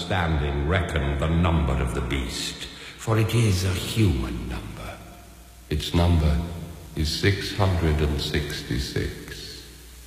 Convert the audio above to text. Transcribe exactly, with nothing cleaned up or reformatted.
understanding reckon the number of the beast, for it is a human number. Its number is six hundred sixty-six.